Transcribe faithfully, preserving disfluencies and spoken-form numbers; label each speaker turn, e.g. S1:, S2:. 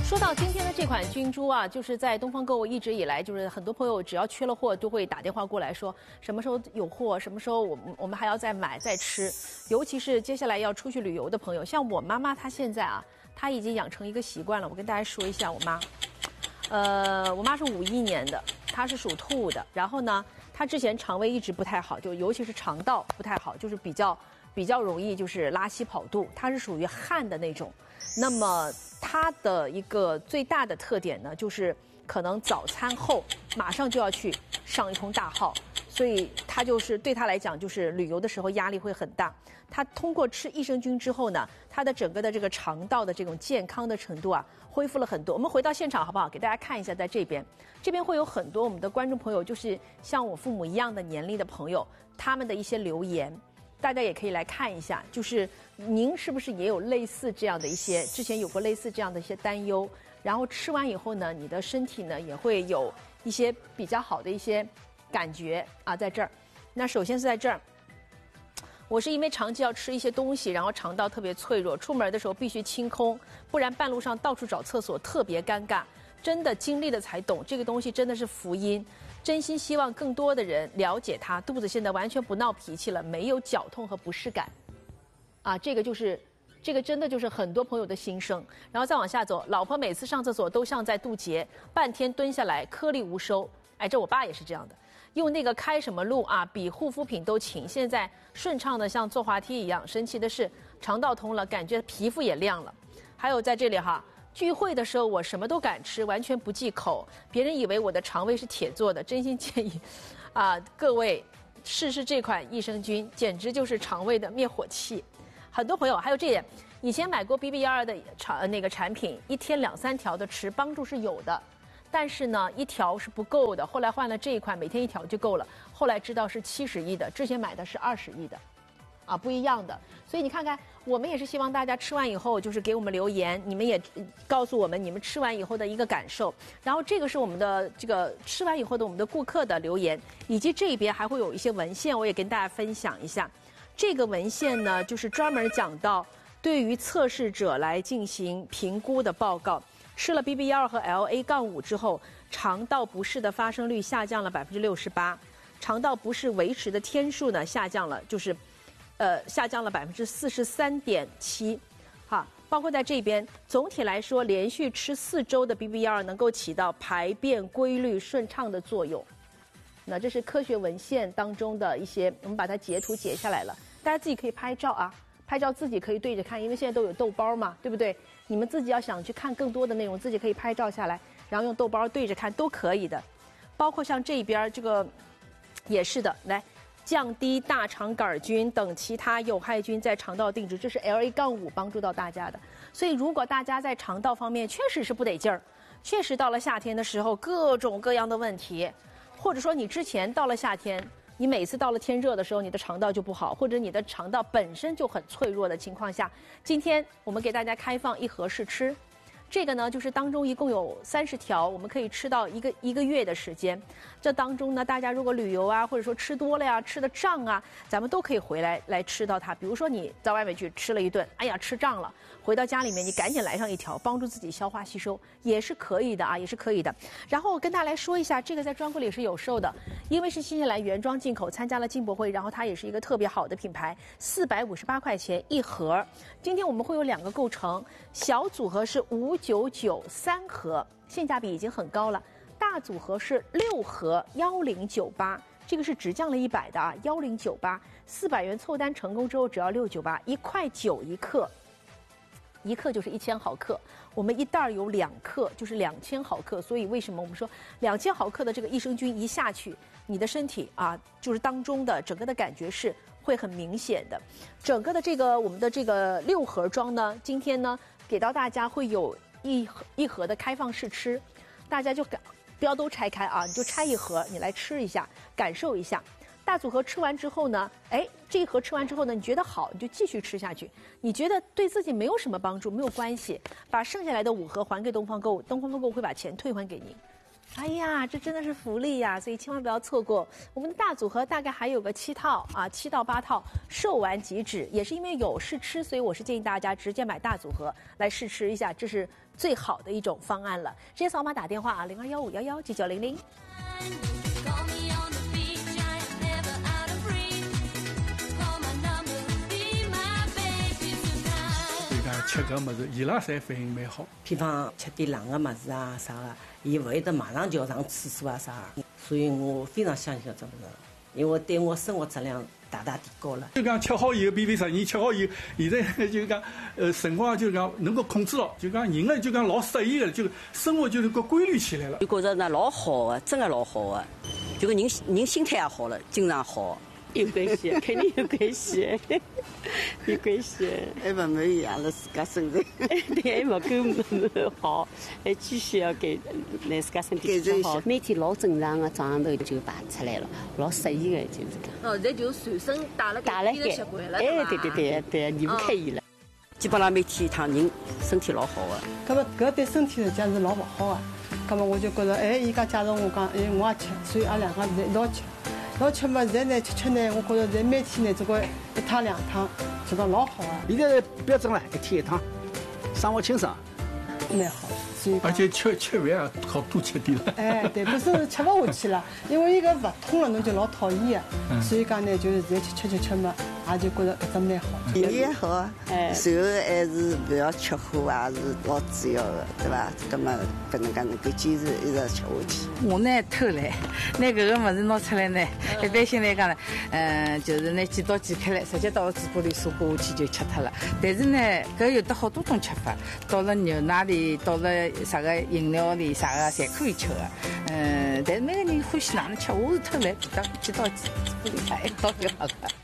S1: 说到今天的这款菌株啊，就是在东方购物一直以来，就是很多朋友只要缺了货，都会打电话过来说什么时候有货，什么时候我们我们还要再买再吃。尤其是接下来要出去旅游的朋友，像我妈妈，她现在啊，她已经养成一个习惯了。我跟大家说一下，我妈，呃，我妈是五一年的，她是属兔的。然后呢，她之前肠胃一直不太好，就尤其是肠道不太好，就是比较比较容易就是拉稀跑肚，她是属于汗的那种。那么它的一个最大的特点呢，就是可能早餐后马上就要去上一通大号，所以它就是对他来讲，就是旅游的时候压力会很大。他通过吃益生菌之后呢，他的整个的这个肠道的这种健康的程度啊，恢复了很多。我们回到现场好不好？给大家看一下，在这边，这边会有很多我们的观众朋友，就是像我父母一样的年龄的朋友，他们的一些留言。大家也可以来看一下，就是您是不是也有类似这样的一些，之前有过类似这样的一些担忧，然后吃完以后呢，你的身体呢也会有一些比较好的一些感觉啊，在这儿。那首先是在这儿，我是因为长期要吃一些东西，然后肠道特别脆弱，出门的时候必须清空，不然半路上到处找厕所特别尴尬。真的经历了才懂，这个东西真的是福音。真心希望更多的人了解它。肚子现在完全不闹脾气了，没有绞痛和不适感，啊，这个就是，这个真的就是很多朋友的心声。然后再往下走，老婆每次上厕所都像在渡劫，半天蹲下来颗粒无收。哎，这我爸也是这样的，用那个开什么路啊，比护肤品都勤。现在顺畅的像坐滑梯一样。神奇的是，肠道通了，感觉皮肤也亮了。还有在这里哈。聚会的时候我什么都敢吃，完全不忌口，别人以为我的肠胃是铁做的。真心建议啊，各位试试这款益生菌，简直就是肠胃的灭火器。很多朋友还有这点，以前买过 B B 一二 的产那个产品，一天两三条的吃，帮助是有的，但是呢一条是不够的。后来换了这一款，每天一条就够了。后来知道是七十亿的，之前买的是二十亿的。啊，不一样的，所以你看看，我们也是希望大家吃完以后，就是给我们留言，你们也告诉我们你们吃完以后的一个感受。然后这个是我们的这个吃完以后的我们的顾客的留言，以及这边还会有一些文献，我也跟大家分享一下。这个文献呢，就是专门讲到对于测试者来进行评估的报告。吃了 B B 一二 和 L A 杠五之后，肠道不适的发生率下降了百分之六十八，肠道不适维持的天数呢下降了，就是。呃，下降了百分之四十三点七，哈，包括在这边，总体来说，连续吃四周的 B B 一二 能够起到排便规律顺畅的作用。那这是科学文献当中的一些，我们把它截图截下来了，大家自己可以拍照啊，拍照自己可以对着看，因为现在都有豆包嘛，对不对？你们自己要想去看更多的内容，自己可以拍照下来，然后用豆包对着看都可以的。包括像这边这个，也是的，来。降低大肠杆菌等其他有害菌在肠道定植，这是 L A 杠五帮助到大家的。所以如果大家在肠道方面确实是不得劲儿，确实到了夏天的时候各种各样的问题，或者说你之前到了夏天，你每次到了天热的时候你的肠道就不好，或者你的肠道本身就很脆弱的情况下，今天我们给大家开放一盒试吃。这个呢，就是当中一共有三十条，我们可以吃到一个一个月的时间。这当中呢，大家如果旅游啊，或者说吃多了呀、吃的胀啊，咱们都可以回来来吃到它。比如说你在外面去吃了一顿，哎呀吃胀了，回到家里面你赶紧来上一条，帮助自己消化吸收，也是可以的啊，也是可以的。然后我跟大家来说一下，这个在专柜里是有售的，因为是新西兰原装进口，参加了进博会，然后它也是一个特别好的品牌，四百五十八块钱一盒。今天我们会有两个构成，小组合是五。九九三盒，性价比已经很高了。大组合是六盒，幺零九八，这个是直降了一百的啊，幺零九八，四百元凑单成功之后只要六九八，一块九一克，一克就是一千毫克。我们一袋有两克，就是两千毫克。所以为什么我们说两千毫克的这个益生菌一下去，你的身体啊，就是当中的整个的感觉是会很明显的。整个的这个我们的这个六盒装呢，今天呢给到大家会有。一盒一盒的开放试吃，大家就不要都拆开啊，你就拆一盒，你来吃一下，感受一下。大组合吃完之后呢，哎，这一盒吃完之后呢，你觉得好，你就继续吃下去。你觉得对自己没有什么帮助，没有关系，把剩下来的五盒还给东方购物，东方购物会把钱退还给您。 哎呀，这真的是福利呀！所以千万不要错过我们的大组合，大概还有个七套啊，七到八套，售完即止。也是因为有试吃，所以我是建议大家直接买大组合来试吃一下，这是最好的一种方案了。直接扫码打电话啊，零二幺五幺幺九九零零。
S2: 吃搿物事，伊拉侪反应蛮好。
S3: 比方吃点冷个物事啊啥个，伊勿会得马上就要上厕所啊啥，所以我非常相信搿种物事，因为对我生活质量大大提高了。
S2: 就讲吃好以后，比比十年吃好以后，现在就讲呃辰光就讲能够控制了，就讲人呢就讲老适意了，就生活就能够规律起来了。
S4: 就觉着呢老好个，真个老好个，就个人人心态也好了，精神好。
S5: 有关系，肯定有关系，有关系。
S6: 还不满意阿拉自家身体，
S5: 对，还不够好，还继续要给来自家身体更好。每天老正常的，早上头就排出来了，老适意的，就是讲。
S7: 哦，现在就随身带了
S5: 带了
S7: 个习惯了，
S5: 哎，对对对对，离不开伊了。
S4: 基本上每天一趟，人身体老好的。
S8: 搿么搿对身体来讲是老勿好的，搿么我就觉着，哎，伊家假如我讲，哎，我也吃，所以阿拉两个现在一道吃。老吃嘛，现在呢吃吃呢，我觉着在每天呢这个一趟两趟，这个老好啊。
S9: 现在标准了，一天一趟，生活轻松，
S8: 蛮好。所以
S2: 而且吃吃饭啊，好多吃点了。
S8: 哎，对，不是吃不下去了，因为伊个勿通了，侬就老讨厌的。所以讲呢，就是现在吃吃吃吃嘛，也就觉着搿只蛮好。
S6: 营养好啊，
S5: 哎，
S6: 随后还是不要吃火，也是老主要的，对吧？搿么搿能介能够坚持一直吃下去。
S10: 我呢偷来，拿搿个物事拿出来呢，一般性来讲呢，嗯，就是拿几刀剪开来，直接到嘴巴里嗦过下去就吃脱了。但是呢，搿有得好多种吃法，倒了牛奶里，倒了啥个饮料里，啥个侪可以吃的。嗯，但是每个人欢喜哪能吃，我是偷来，当几刀嘴巴里啥一刀就好了。